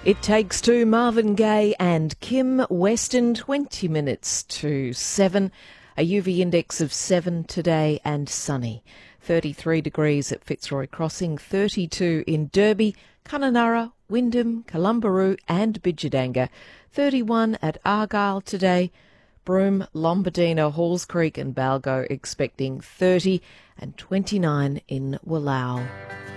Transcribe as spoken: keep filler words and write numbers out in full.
It Takes Two, Marvin Gaye and Kim Weston, twenty minutes to seven. A U V index of seven today and sunny. thirty-three degrees at Fitzroy Crossing, thirty-two in Derby, Kununurra, Wyndham, Kalumbaroo and Bidjadanga. thirty-one at Argyle today. Broome, Lombardina, Halls Creek and Balgo expecting thirty, and twenty-nine in Wallau.